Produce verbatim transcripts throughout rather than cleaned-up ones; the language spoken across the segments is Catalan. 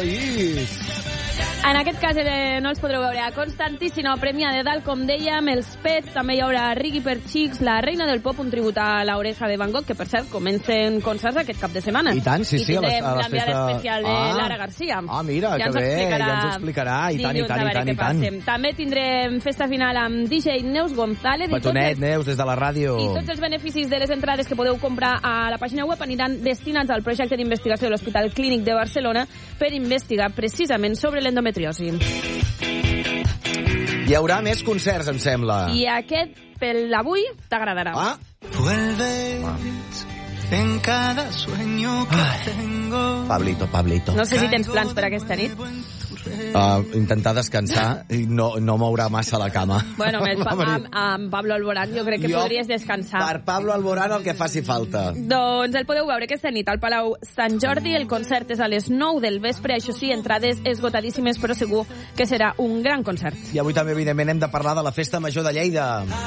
país. En aquest cas eh, no els podreu veure a Constantí, sinó Premià de Dalt, com dèiem, els Pets, també hi haurà Riggy per Xics, La Reina del Pop, un tribut a l'Oreja de Van Gogh, que per cert comencen concerts aquest cap de setmana. I tant, sí, sí, I a les, a les l'enviada festes... especial de ah. Lara Garcia. Ah, mira, ja que bé, ja ens ho explicarà, i tant, i tant, i tant, i tant. També tindrem festa final amb D J Neus González. Petonet, els... Neus, des de la ràdio. I tots els beneficis de les entrades que podeu comprar a la pàgina web aniran destinats al projecte d'investigació de l'Hospital Clínic de Barcelona per investigar precisament sobre l'endometriosi. Hi haurà més concerts, em sembla. I aquest, pel d'avui, t'agradarà. Ah. Vuelves en cada sueño que Ai. tengo. Pablito, Pablito. No sé si tens plans per aquesta nit. Uh, intentar descansar i no, no moure massa la cama. Bueno, amb, amb, amb Pablo Alborán jo crec que jo, podries descansar. Per Pablo Alborán el que faci falta. Doncs el podeu veure aquesta nit al Palau Sant Jordi. El concert és a les nou del vespre. Això sí, entrades esgotadíssimes, però segur que serà un gran concert. I avui també, evidentment, hem de parlar de la Festa Major de Lleida.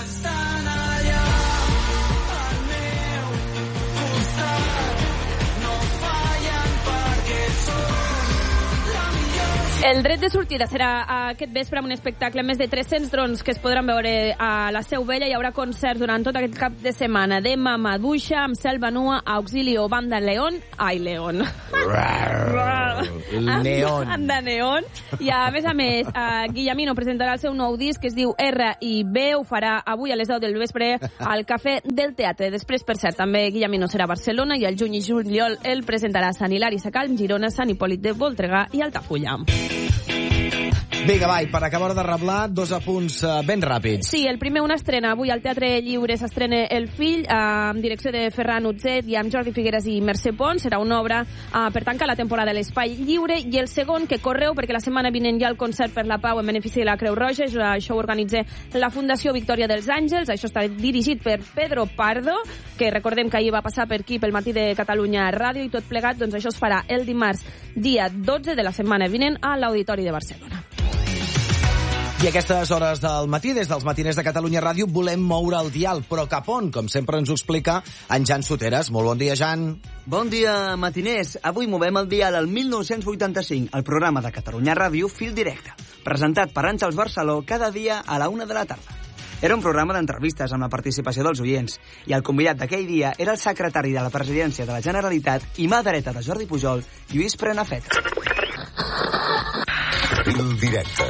El dret de sortida serà aquest vespre amb un espectacle amb més de tres-cents drons que es podran veure a la Seu Vella. Hi haurà concerts durant tot aquest cap de setmana de Mamaduixa, amb Selva Nua, Auxilio, Banda León... Ai, León. Neón. Banda Neón. I a més a més, uh, Guillamino presentarà el seu nou disc que es diu R i B. Ho farà avui a les deu del vespre al Cafè del Teatre. Després, per cert, també Guillamino serà a Barcelona i el juny i juliol el presentarà a Sant Hilari Sacalm, Girona, Sant Hipòlit de Voltregà i Altafulla. Vinga, vai, per acabar de reblar, dos apunts uh, ben ràpids. Sí, el primer, una estrena. Avui al Teatre Lliure s'estrena El Fill, eh, amb direcció de Ferran Utzet i amb Jordi Figueres i Mercè Pons. Serà una obra eh, per tancar la temporada a l'Espai Lliure. I el segon, que correu, perquè la setmana vinent hi ha el concert per la pau en benefici de la Creu Roja. Això ho organitza la Fundació Victòria dels Àngels. Això està dirigit per Pedro Pardo, que recordem que ahir va passar per aquí pel Matí de Catalunya Ràdio, i tot plegat, doncs això es farà el dimarts, dia dotze de la setmana vinent, a l'Auditori de Barcelona. I a aquestes hores del matí, des dels matiners de Catalunya Ràdio, volem moure el dial, però cap on? Com sempre ens ho explica en Jan Soteres. Molt bon dia, Jan. Bon dia, matiners. Avui movem el dial al mil nou-cents vuitanta-cinc, el programa de Catalunya Ràdio Fil Directe, presentat per Àngels Barceló cada dia a la una de la tarda. Era un programa d'entrevistes amb la participació dels oients, i el convidat d'aquell dia era el secretari de la Presidència de la Generalitat i mà dreta de Jordi Pujol, Lluís Prenafeta. Fil Directe.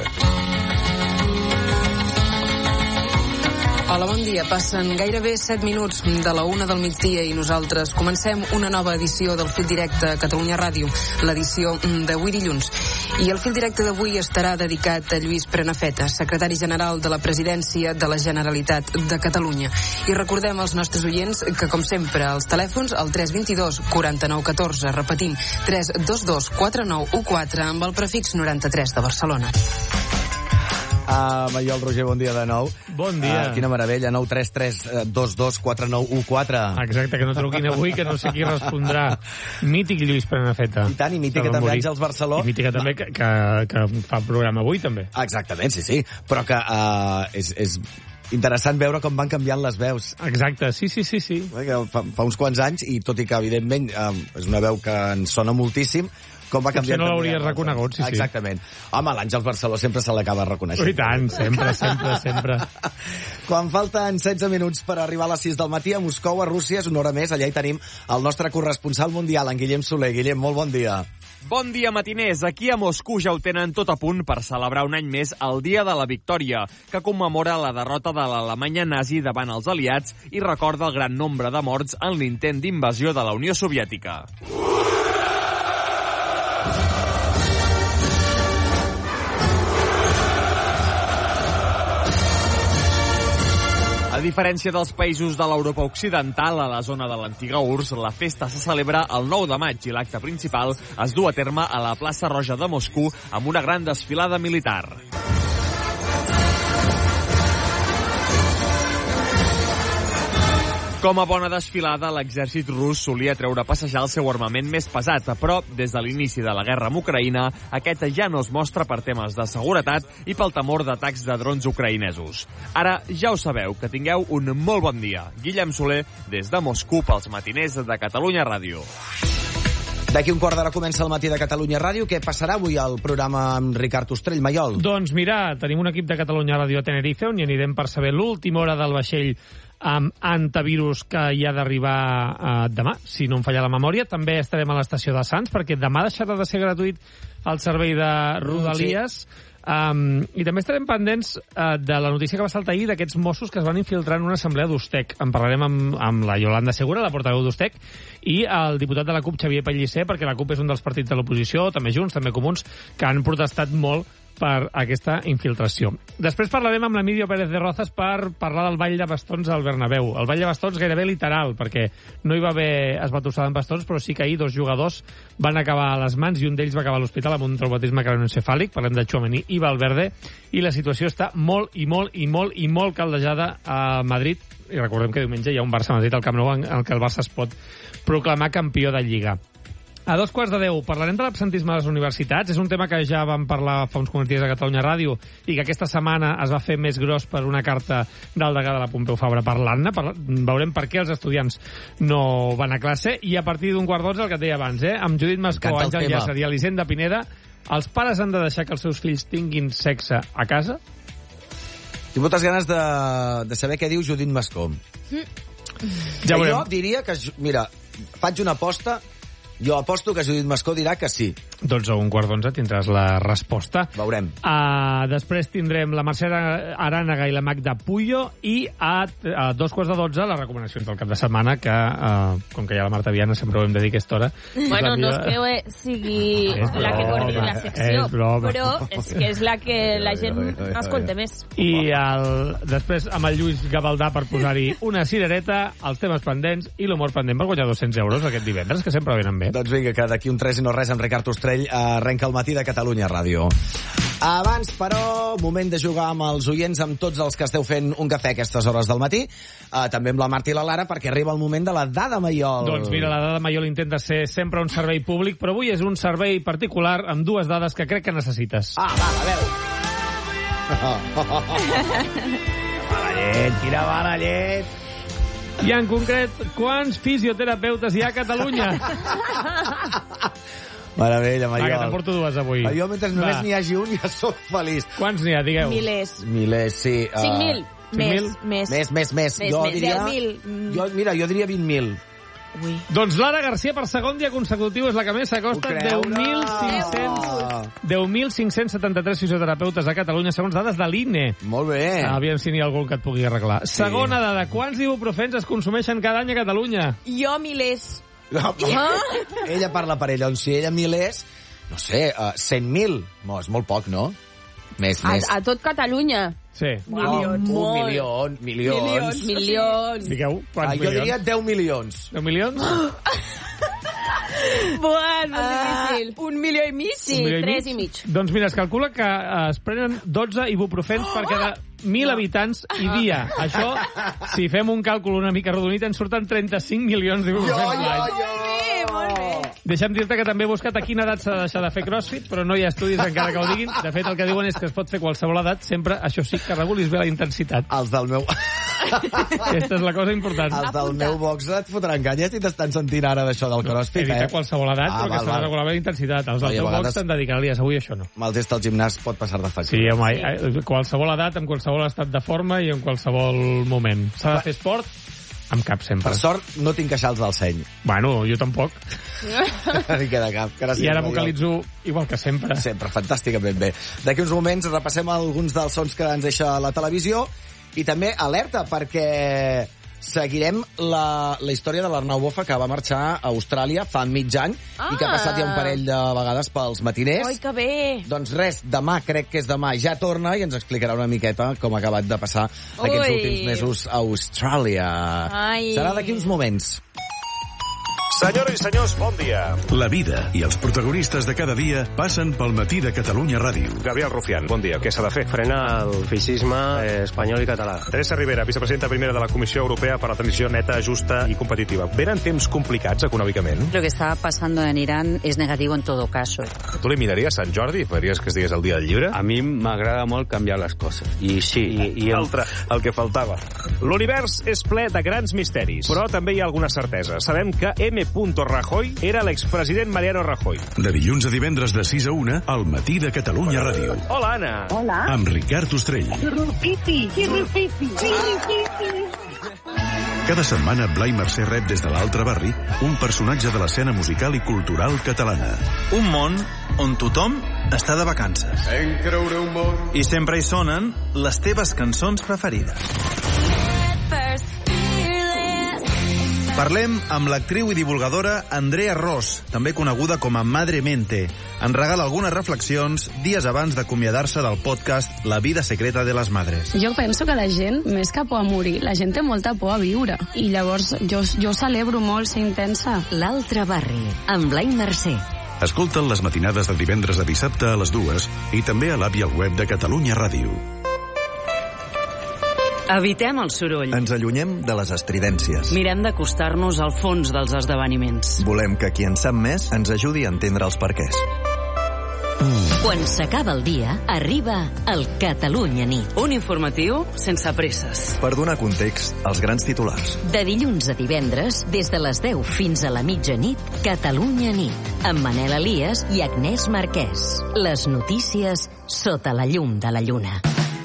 Hola, bon dia. Passen gairebé set minuts de la una del migdia i nosaltres comencem una nova edició del Fil Directe a Catalunya Ràdio, l'edició d'avui dilluns. I el Fil Directe d'avui estarà dedicat a Lluís Prenafeta, secretari general de la Presidència de la Generalitat de Catalunya. I recordem als nostres oients que, com sempre, els telèfons al tres dos dos, quatre nou un quatre, repetim, tres dos dos, quatre nou un quatre, amb el prefix noranta-tres de Barcelona. Uh, Maiol Roger, bon dia de nou. Bon dia. Uh, quina meravella, nou tres tres dos dos quatre nou un quatre. Exacte, que no truquin avui, que no sé qui respondrà. Mític Lluís Prenafeta. I tant, i mítica també Àngels Barceló. I mítica també que, que, que fa programa avui, també. Exactament, sí, sí. Però que uh, és... és interessant veure com van canviant les veus. Exacte, sí, sí, sí, sí. Fa, fa uns quants anys, i tot i que, evidentment, um, és una veu que ens sona moltíssim, com va canviar... Potser no l'hauries reconegut, sí, sí. Exactament. Home, l'Àngels Barceló sempre se l'acaba reconeixent. I tant, sempre, sempre, sempre. Quan falten setze minuts per arribar a les sis del matí a Moscou, a Rússia, és una hora més, allà hi tenim el nostre corresponsal mundial, en Guillem Soler. Guillem, molt bon dia. Bon dia, matiners. Aquí a Moscou ja ho tenen tot a punt per celebrar un any més el Dia de la Victòria, que commemora la derrota de l'Alemanya nazi davant els aliats i recorda el gran nombre de morts en l'intent d'invasió de la Unió Soviètica. A diferència dels països de l'Europa Occidental, a la zona de l'antiga U R S S, la festa se celebra el nou de maig i l'acte principal es du a terme a la plaça Roja de Moscou amb una gran desfilada militar. Com a bona desfilada, l'exèrcit rus solia treure a passejar el seu armament més pesat, però des de l'inici de la guerra amb Ucraïna, aquest ja no es mostra per temes de seguretat i pel temor d'atacs de drons ucraïnesos. Ara ja ho sabeu, que tingueu un molt bon dia. Guillem Soler, des de Moscou, pels matiners de Catalunya Ràdio. D'aquí un quart d'hora comença el matí de Catalunya Ràdio. Què passarà avui al programa amb Ricard Ostrell, Maiol? Doncs mira, tenim un equip de Catalunya Ràdio a Tenerife on hi anirem per saber l'última hora del vaixell amb antivirus que hi ha d'arribar eh, demà, si no em falla la memòria. També estarem a l'estació de Sants, perquè demà deixarà de ser gratuït el servei de Rodalies. Sí. Um, I també estarem pendents uh, de la notícia que va saltar ahir d'aquests Mossos que es van infiltrar en una assemblea d'Ustec. En parlarem amb, amb la Yolanda Segura, la portaveu d'Ustec, i el diputat de la CUP, Xavier Pellicer, perquè la CUP és un dels partits de l'oposició, també Junts, també Comuns, que han protestat molt per aquesta infiltració. Després parlarem amb l'Emilio Pérez de Rozas per parlar del ball de bastons al Bernabéu. El ball de bastons gairebé literal, perquè no hi va haver esbatussada en bastons, però sí que ahir dos jugadors van acabar a les mans i un d'ells va acabar a l'hospital amb un traumatisme cranioencefàlic. Parlem de Tchouaméni i Valverde, i la situació està molt i molt i molt i molt caldejada a Madrid. I recordem que diumenge hi ha un Barça-Madrid al Camp Nou en el que el Barça es pot proclamar campió de Lliga. A dos quarts de deu parlarem de l'absentisme a les universitats. És un tema que ja vam parlar fa uns moments dies a Catalunya Ràdio i que aquesta setmana es va fer més gros per una carta del degà de la Pompeu Fabra parlant-ne. Parla... Veurem per què els estudiants no van a classe. I a partir d'un quart d'onze, el que et deia abans, eh? amb Judit Mascó, Àngel Llàcer i Elisenda Pineda, els pares han de deixar que els seus fills tinguin sexe a casa? Tinc moltes ganes de, de saber què diu Judit Mascó. Mm. Ja jo diria que... Mira, faig una aposta... Jo aposto que Judit Mascó dirà que sí. Doncs a un quart d'onze tindràs la resposta. Veurem. Uh, després tindrem la Mercè Arànega i la Magda Puyo, i a, a dos quarts de dotze les recomanacions del cap de setmana, que uh, com que hi ha la Marta Viana sempre ho hem de dir aquesta hora. Bueno, no és que eh, sigui és la que coordina la secció, però és que és la que la gent escolta més. I el, després amb el Lluís Gavaldà per posar-hi una cirereta, els temes pendents i l'humor pendent per guanyar dos-cents euros aquest divendres, que sempre venen bé. Doncs vinga, que d'aquí un tres i no res amb Ricard Ostrell arrenca el matí de Catalunya Ràdio. Abans, però, moment de jugar amb els oients, amb tots els que esteu fent un cafè a aquestes hores del matí, uh, també amb la Marta i la Lara, perquè arriba el moment de la dada Maiol. Doncs mira, la dada Maiol intenta ser sempre un servei públic, però avui és un servei particular amb dues dades que crec que necessites. Ah, va, a veure. Va la llet, quina va la llet. I en concret, quants fisioterapeutes hi ha a Catalunya? Meravella, Maiol. Va, que t'emporto dues avui. Jo, mentre només n'hi hagi un, ja sóc feliç. Quants n'hi ha, digueu? Milers. Milers, sí. Uh... cinc mil. Més, més. Més, més, més. Més, jo més, diria... deu mil. Jo, mira, jo diria vint mil. Ui. Doncs Lara Garcia per segon dia consecutiu és la que més s'acosta. deu mil cinc-cents setanta-tres fisioterapeutes a Catalunya, segons dades de l'I N E. Molt bé. Aviam si n'hi ha algú que et pugui arreglar. Sí. Segona dada, quants ibuprofens es consumeixen cada any a Catalunya? Jo milers. No, ah? Ella parla per ella, on si ella milers, no sé, uh, cent mil. No, és molt poc, no? Més, a, més. A tot Catalunya. Sí. Milions. Un milió, milions. Milions. Milions. Digueu, quants ah, jo milions? diria deu milions. deu milions? Buah, molt difícil. Uh, un milió i mig? Sí, milió tres i mig. mig. Doncs mira, es calcula que es prenen dotze ibuprofens per cada mil no. habitants i dia. Això, si fem un càlcul una mica rodonit, ens surten trenta-cinc milions d'ibuprofens. Jo, jo, jo! Molt bé. Deixa'm dir-te que també he buscat a quina edat s'ha de deixar de fer crossfit, però no hi ha estudis encara que ho diguin. De fet, el que diuen és que es pot fer qualsevol edat, sempre, això sí, que regulis bé la intensitat. Els del meu... Aquesta és la cosa important. Els del meu box et fotran canyes i t'estan sentint ara d'això del crossfit, no, he dit eh? a qualsevol edat, ah, però que s'ha de regular bé la intensitat. Els del no, teu vegades... box t'han de dir que dies, avui això no. Amb el test al gimnàs pot passar de fàcil. Sí, home, sí. Qualsevol edat, amb qualsevol estat de forma i en qualsevol moment. S'ha de fer esport amb cap, sempre. Per sort, no tinc queixals del seny. Bueno, jo tampoc. Ni queda cap. I ara vocalitzo igual que sempre. Sempre, fantàsticament bé. D'aquí uns moments repassem alguns dels sons que ens deixa la televisió i també alerta, perquè seguirem la, la història de l'Arnau Bofa, que va marxar a Austràlia fa mig any ah. i que ha passat ja un parell de vegades pels matiners. Oi, que bé! Doncs res, demà, crec que és demà, ja torna i ens explicarà una miqueta com ha acabat de passar Ui. aquests últims mesos a Austràlia. Ai. Serà d'aquí uns moments. Senyores i senyors, bon dia. La vida i els protagonistes de cada dia passen pel matí de Catalunya Ràdio. Gabriel Rufián, bon dia. Què s'ha de fer? Frenar el feixisme eh, espanyol i català. Teresa Rivera, vicepresidenta primera de la Comissió Europea per a la Transició Neta, Justa y Competitiva. ¿Venen temps complicats econòmicament? Lo que está pasando en Irán es negativo en todo caso. Tu li miraries Sant Jordi? Faries que estigués al dia del llibre? A mi m'agrada molt canviar les coses. I sí. I, i el... Altre, el que faltava. L'univers és ple de grans misteris, però també hi ha alguna certesa. Sabem que M Rajoy era l'expresident Mariano Rajoy. De dilluns a divendres de sis a una, al matí de Catalunya Ràdio. Hola, Anna. Hola. Amb Ricard Ostrell. Rupipi, rupipi, rupipi. Cada setmana, Blai Mercè rep des de l'altre barri un personatge de l'escena musical i cultural catalana. Un món on tothom està de vacances. En creure un món. I sempre hi sonen les teves cançons preferides. Parlem amb l'actriu i divulgadora Andrea Ros, també coneguda com a Madre Mente. Ens regala algunes reflexions dies abans d'acomiadar-se del podcast La vida secreta de les madres. Jo penso que la gent, més que por a morir, la gent té molta por a viure. I llavors jo, jo celebro molt ser intensa. L'altre barri, amb Blai Mercè. Escolta'n les matinades de divendres a dissabte a les dues i també a l'app i al web de Catalunya Ràdio. Evitem el soroll. Ens allunyem de les estridències. Mirem d'acostar-nos al fons dels esdeveniments. Volem que qui en sap més ens ajudi a entendre els perquès. Mm. Quan s'acaba el dia, arriba el Catalunya Nit. Un informatiu sense presses. Per donar context als grans titulars. De dilluns a divendres, des de les deu fins a la mitjanit, Catalunya Nit, amb Manel Elias i Agnès Marquès. Les notícies sota la llum de la lluna.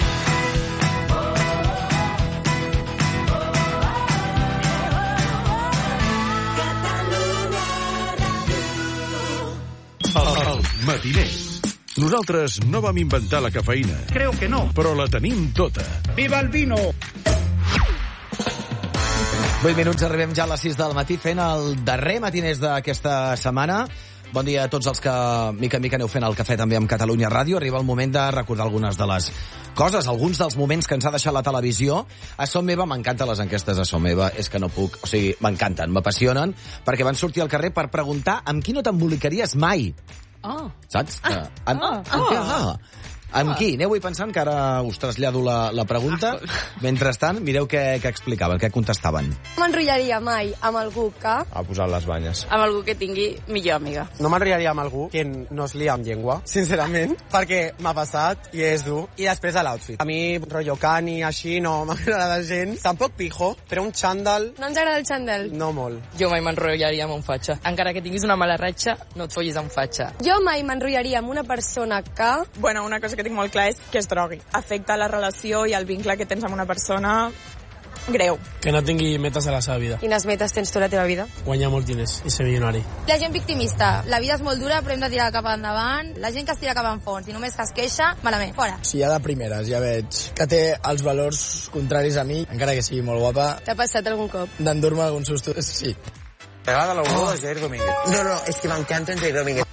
Matiners. Nosaltres no vam inventar la cafeïna. Creo que no. Però la tenim tota. Viva el vino! vuit minuts, arribem ja a les sis del matí fent el darrer matiners d'aquesta setmana. Bon dia a tots els que mica en mica aneu fent el cafè també amb Catalunya Ràdio. Arriba el moment de recordar algunes de les coses, alguns dels moments que ens ha deixat la televisió. A Som Meva, m'encanten les enquestes a Som Meva, és que no puc, o sigui, m'encanten, m'apassionen, perquè van sortir al carrer per preguntar amb qui no t'embolicaries mai. Oh. Saps? Ah. Amb, Oh. amb, què? Ah. Amb qui? Aneu-hi pensant, que ara us trasllado la, la pregunta. Mentrestant, mireu què, què explicaven, què contestaven. No m'enrotllaria mai amb algú que... A posar les banyes. Amb algú que tingui millor amiga. No m'enrotllaria amb algú que no es lia amb llengua, sincerament, perquè m'ha passat i és dur. I després de l'outfit. A mi, rotllo cani, així, no m'agrada gens. Tampoc pijo, però un xandall... No ens agrada el xandall? No molt. Jo mai m'enrotllaria amb un fatxa. Encara que tinguis una mala ratxa, no et follis amb fatxa. Jo mai m'enrotllaria amb una persona que... Bueno, una cosa que tinc molt clar és que es drogui. Afecta la relació i el vincle que tens amb una persona greu. Que no tingui metes a la seva vida. Quines metes tens tu a la teva vida? Guanyar molts diners i ser milionari. La gent victimista. La vida és molt dura, però hem de tirar cap endavant. La gent que es tira cap enfons i només que es queixa, malament, fora. Si ja de primeres ja veig que té els valors contraris a mi, encara que sigui molt guapa... T'ha passat algun cop? D'endur-me algun susto, sí. T'agrada l'olor de Jair Domínguez? No, no, és que m'encanta en Jair Domínguez.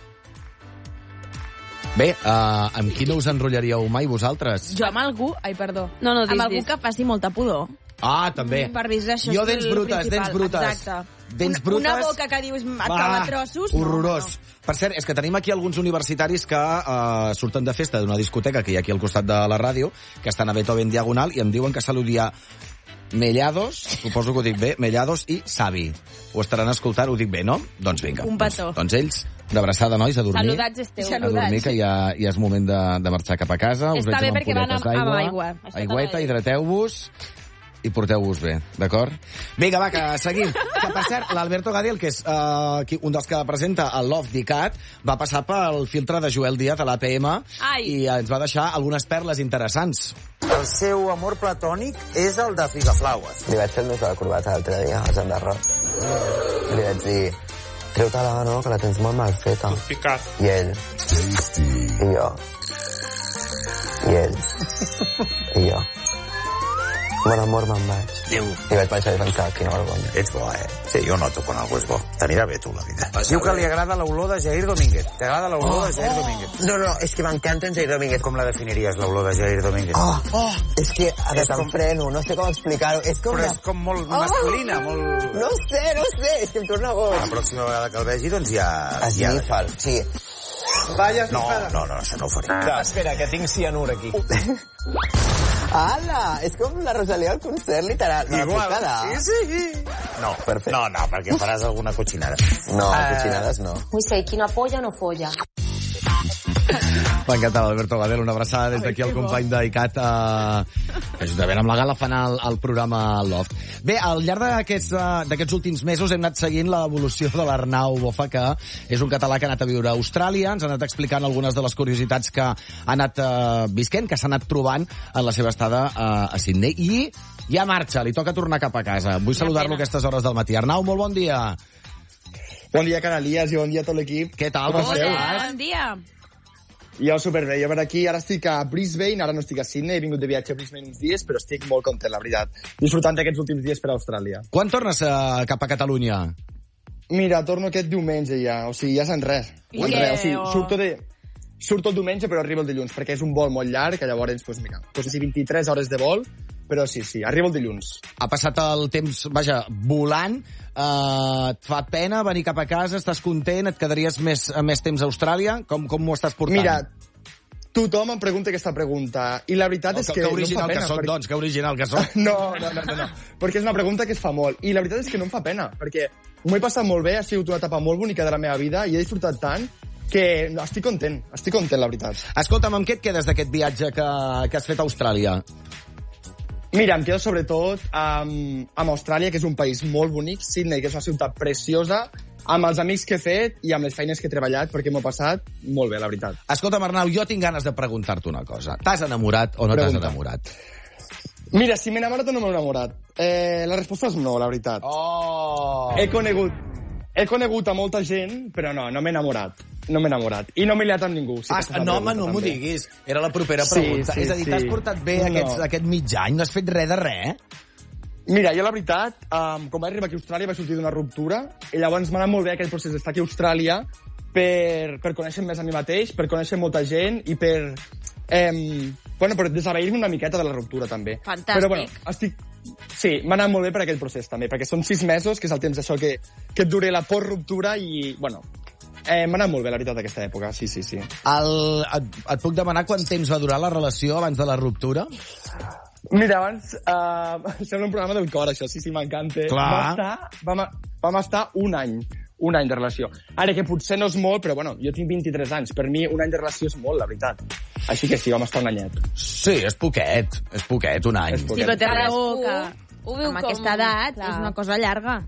Bé, uh, amb qui no us enrotllaríeu mai vosaltres? Jo amb algú... Ai, perdó. No, no, dis, amb algú dis. que faci molta pudor. Ah, també. Per dir això jo és dents el brutes, principal. dents brutes. Exacte. Dents una, brutes. Una boca que dius et cau a trossos. Horrorós. No, no. Per cert, és que tenim aquí alguns universitaris que uh, surten de festa d'una discoteca que hi ha aquí al costat de la ràdio, que estan a Beethoven Diagonal, i em diuen que saludia Mellados, suposo que ho dic bé, Mellados i Savi. Ho estaran escoltant, ho dic bé, no? Doncs vinga. Un petó. Doncs, doncs ells, una abraçada, nois, a dormir. Saludats, Esteu. A dormir, que ja, ja és moment de, de marxar cap a casa. Us Està veig bé amb perquè van amb, amb aigua. Aigüeta, hidrateu-vos i porteu-vos bé, d'acord? Vinga, va, que seguim. Que, per cert, l'Alberto Gadiel, que és uh, un dels que presenta el Love d'ICAT, va passar pel filtre de Joel Díaz a l'A P M i ens va deixar algunes perles interessants. El seu amor platònic és el de Figaflaues. Li vaig fer el nus de la corbata l'altre dia, als enderrocs. Li vaig dir, treu-te-la, no?, que la tens molt mal feta. Picat. I ell. I jo. I ell. I jo. Bon amor, me'n vaig. Diu. I vaig baixar i pensar, quina vergonya. Ets bo, eh? Sí, jo noto quan algú és bo. T'anirà bé, tu, la vida. Diu que li agrada l'olor de Jair Domínguez. T'agrada l'olor Oh, de Jair oh. Domínguez? No, no, és que m'encanta en Jair Domínguez. Com la definiries, l'olor de Jair Domínguez? Oh, oh, és que ara És te'n com- freno, no sé com explicar-ho. És com... Però la- és com molt Oh! masculina, molt... No sé, no sé, és que em torna boig. La pròxima vegada que el vegi, doncs ja... Esnífal, sí. Vaya, no, no, no, això no ho faré. Espera, que tinc cianur aquí. Ala, és com la Rosalia al concert, literal. Me la puc quedar? sí, sí. No, Perfecte. no, no, perquè faràs alguna cotxinada. No, Eh, cochinades no. Muy sé, qui no apoya no folla. M'ha encantat l'Alberto Gadel, una abraçada des d'aquí al company d'Icat, eh, que juntament amb la Gala fan el, el programa Loft. Bé, al llarg d'aquests d'aquests últims mesos hem anat seguint l'evolució de l'Arnau Bofa, que és un català que ha anat a viure a Austràlia, ens ha anat explicant algunes de les curiositats que ha anat eh, visquent, que s'ha anat trobant en la seva estada eh, a Sydney, i ja marxa, li toca tornar cap a casa. Vull saludar-lo a aquestes hores del matí. Arnau, molt bon dia. Bon dia, Canalies, i bon dia a tot l'equip. Què tal? Com esteu? Bon dia. Jo superbé, jo per aquí ara estic a Brisbane, ara no estic a Sydney, he vingut de viatge a Brisbane uns dies, però estic molt content, la veritat, disfrutant d'aquests últims dies per a Austràlia. Quan tornes uh, cap a Catalunya? Mira, torno aquest diumenge ja, o sigui, ja se'n res. I en què? res, o sigui, surto de... Surto el diumenge, però arribo el dilluns, perquè és un vol molt llarg, que llavors, doncs, mira, doncs, vint-i-tres hores de vol, però sí, sí, arribo el dilluns. Ha passat el temps, vaja, volant, eh, et fa pena venir cap a casa, estàs content, et quedaries més, més temps a Austràlia? Com, com ho estàs portant? Mira, tothom em pregunta aquesta pregunta, i la veritat no, és que, que, que original no em fa pena. Que soc, perquè... doncs, que original que soc. No, no, no, no, no, perquè és una pregunta que es fa molt, i la veritat és que no em fa pena, perquè m'ho he passat molt bé, ha sigut una etapa molt bonica de la meva vida, i he disfrutat tant, que no, estic content, estic content, la veritat. Escolta'm, amb què et quedes d'aquest viatge que, que has fet a Austràlia? Mira, em quedo sobretot amb, amb Austràlia, que és un país molt bonic, Sydney, que és una ciutat preciosa, amb els amics que he fet i amb les feines que he treballat, perquè m'ho he passat molt bé, la veritat. Escolta'm, Arnau, jo tinc ganes de preguntar-te una cosa. T'has enamorat o no t'has enamorat? Mira, si m'he enamorat o no m'he enamorat. Eh, la resposta és no, la veritat. Oh! He conegut, he conegut a molta gent, però no, no m'he enamorat. No m'he enamorat. I no m'he liat amb ningú. Sí, ah, no, home, no m'ho diguis. Era la propera pregunta. Sí, sí, és a dir, sí. t'has portat bé no. aquests, aquest mig any? No has fet res de res? Mira, jo la veritat, um, quan vaig arribar aquí a Austràlia vaig sortir d'una ruptura i llavors m'ha anat molt bé aquell procés d'estar aquí a Austràlia per, per conèixer més a mi mateix, per conèixer molta gent i per, um, bueno, per desaveir-me una miqueta de la ruptura també. Fantàstic. Però bueno, estic... Sí, m'ha anat molt bé per aquell procés també, perquè són sis mesos, que és el temps d'això que, que et dure la post-ruptura i, bueno, eh, m'ha anat molt bé la veritat aquesta època, sí, sí, sí. El, et, et puc demanar quant temps va durar la relació abans de la ruptura? Mira, abans, uh, sembla un programa del cor, això, sí, sí, m'encanta. Vam estar, vam, vam estar un any, un any de relació. Ara, que potser no és molt, però bueno, jo tinc vint-i-tres anys. Per mi, un any de relació és molt, la veritat. Així que sí, vam estar un anyet. Sí, és poquet, és poquet, un any. Sí, però té raó que amb aquesta edat clar. És una cosa llarga.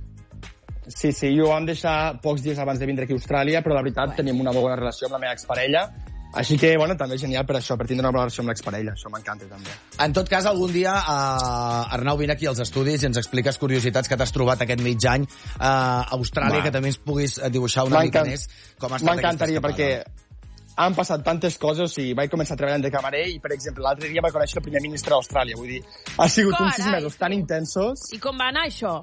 Sí, sí, jo vam deixar pocs dies abans de vindre aquí a Austràlia, però la veritat bueno. teníem una bona relació amb la meva exparella. Així que, bueno, també és genial per això, per tindre una bona relació amb l'exparella. Això m'encanta, també. En tot cas, algun dia, uh, Arnau, vine aquí als estudis i ens expliques curiositats que t'has trobat aquest mig any uh, a Austràlia, Va. que també ens puguis dibuixar una mica més com ha estat aquesta escapada. Perquè han passat tantes coses i vaig començar treballant de camarer i, per exemple, l'altre dia vaig conèixer el primer ministre d'Austràlia. Vull dir, ha sigut Carai. uns sis mesos tan intensos. I com va anar això?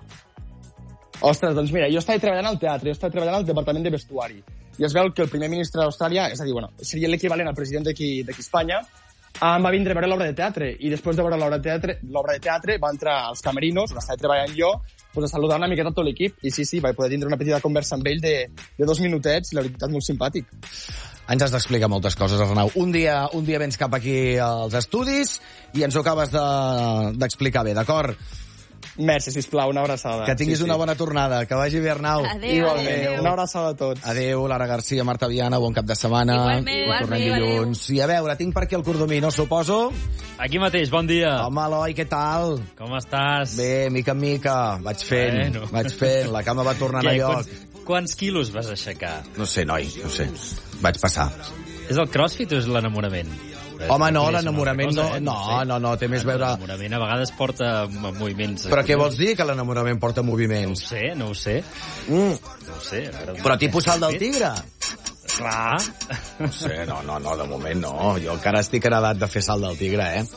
Ostres, doncs mira, jo estava treballant al teatre, jo estava treballant al departament de vestuari. I es veu que el primer ministre d'Austràlia, és a dir, bueno, seria l'equivalent al president d'aquí d'aquí Espanya, um, va vindre a veure l'obra de teatre. I després de veure l'obra de teatre, l'obra de teatre va entrar als camerinos, on estava treballant jo, pues, a saludar una miqueta tot l'equip. I sí, sí, vaig poder tindre una petita conversa amb ell de, de dos minutets, i la veritat, molt simpàtic. Ens has d'explicar moltes coses, Arnau. Un dia, un dia vens cap aquí als estudis i ens ho acabes d'explicar de, bé, d'acord? Merci, sisplau, una abraçada. Que tinguis sí, sí. una bona tornada. Que vagi bé, Arnau. Adéu. Igualment. Adéu. Una abraçada a tots. Adéu, Lara Garcia, Marta Viana, bon cap de setmana. Igualment. Tornem dilluns. I a veure, tinc per aquí el Cordomí, no suposo? Aquí mateix, bon dia. Home, Eloi, què tal? Com estàs? Bé, mica en mica. Vaig fent, bueno. vaig fent. La cama va tornant a lloc. Quants, quants quilos vas aixecar? No sé, noi, no sé. Vaig passar. És el crossfit o és l'enamorament? Home, no, l'enamorament no, no, no, no, no, té més veure... L'enamorament a vegades porta moviments... Però què vols dir, que l'enamorament porta moviments? No ho sé, no ho sé. Mm. No ho sé. Però tipus salt del tigre? Clar. No sé, no, no, no, de moment no. Jo encara estic en edat de fer salt del tigre, eh?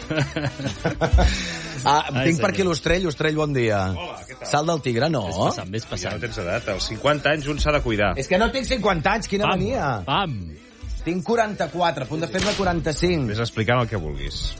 ah, Ai, tinc per aquí l'Ostrell. Ostrell, bon dia. Hola, què tal? Salt del tigre, no? Ves passant, ves passant. Ja no tens edat. Als cinquanta anys un s'ha de cuidar. És que no tinc cinquanta anys, quina pam, mania. Pam. Tinc quaranta-quatre, a punt de fer-ne quaranta-cinc. Ves explicant el que vulguis.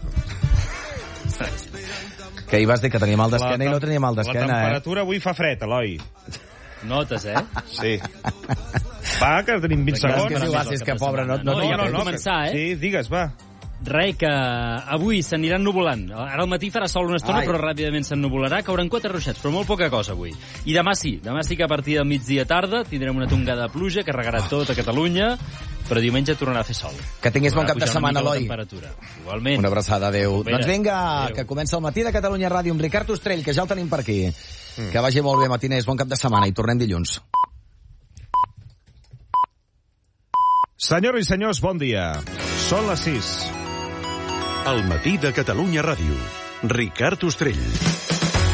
Que hi vas dir que tenia mal d'esquena i no tenia mal d'esquena, eh? La temperatura eh? avui fa fred, Eloi. Notes, eh? Sí. Va, que tenim vint segons. És que, si és que pobre, no... No, no, ja no, no començar, eh? Sí, digues, va. Res, que avui s'aniran nuvolant. Ara al matí farà sol una estona, Ai. però ràpidament s'ennuvolarà. Cauran quatre ruixats, però molt poca cosa avui. I demà sí, demà sí que a partir del migdia tarda tindrem una tongada de pluja que regarà tot a Catalunya, però diumenge tornarà a fer sol. Que tinguis bon Tornarà cap de a pujar una setmana, mica la Eloi. temperatura. Igualment. Una abraçada, adéu. Recupera. Doncs vinga, Adéu. que comença el matí de Catalunya Ràdio amb Ricard Ostrell, que ja el tenim per aquí. Mm. Que vagi molt bé, matiners, bon cap de setmana i tornem dilluns. Senyores i senyors, bon dia. Són les sis. El matí de Catalunya Ràdio. Ricard Ostrell.